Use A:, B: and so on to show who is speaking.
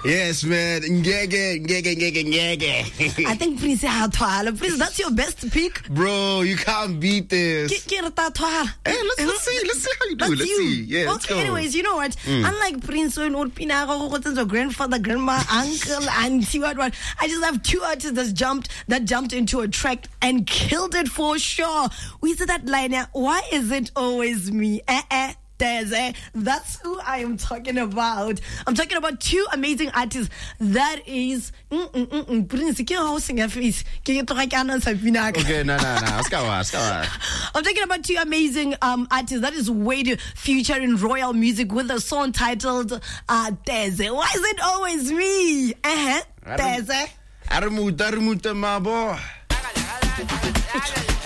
A: Yes, man. Ngege.
B: I think Prince Prince, that's your best pick.
A: Bro, you can't beat this. Hey, let's see how you do. Let's see. Yeah, let's go.
B: Anyways, you know what? Unlike Prince, grandfather, grandma, uncle, auntie, what? I just have two artists that jumped into a track and killed it for sure. We said that line here. Why is it always me? That's who I am talking about. I'm talking about two amazing artists. That is Prince. Okay, no. I'm talking about two amazing artists. That is Wade featuring Royal Music with a song titled Teze. Why is it always me? Teze.
A: Armuta mabo.